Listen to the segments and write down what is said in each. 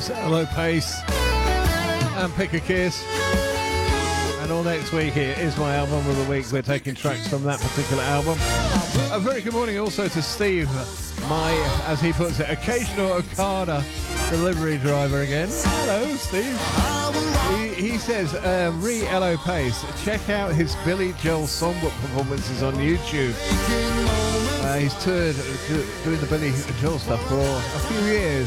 That's Hello Pace and Pick a Kiss. And all next week here is my album of the week. We're taking tracks from that particular album. A very good morning also to Steve, my, as he puts it, occasional Okada delivery driver again. Hello, Steve. He says, re Hello Pace, check out his Billy Joel songbook performances on YouTube. He's toured doing the Billy Joel stuff for a few years.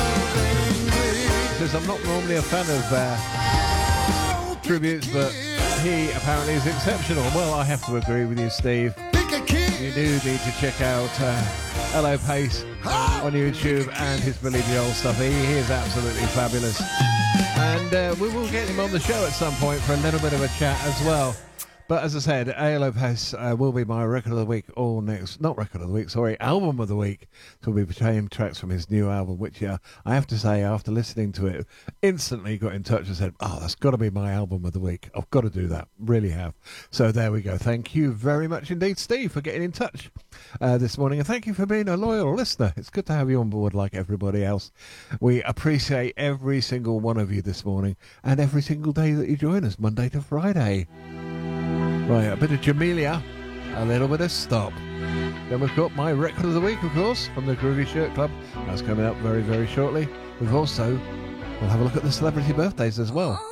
He says, I'm not normally a fan of tributes, but he apparently is exceptional. Well, I have to agree with you, Steve. You do need to check out Hello Pace on YouTube and his Billy Joel stuff. He is absolutely fabulous. And we will get him on the show at some point for a little bit of a chat as well. But as I said, Hello Pace will be my record of the week album of the week. So we'll be playing tracks from his new album, which I have to say, after listening to it, instantly got in touch and said, oh, that's got to be my album of the week. I've got to do that. Really have. So there we go. Thank you very much indeed, Steve, for getting in touch this morning. And thank you for being a loyal listener. It's good to have you on board like everybody else. We appreciate every single one of you this morning and every single day that you join us, Monday to Friday. Right, a bit of Jamelia, a little bit of Stop. Then we've got my record of the week, of course, from the Groovy Shirt Club. That's coming up very, very shortly. We'll have a look at the celebrity birthdays as well.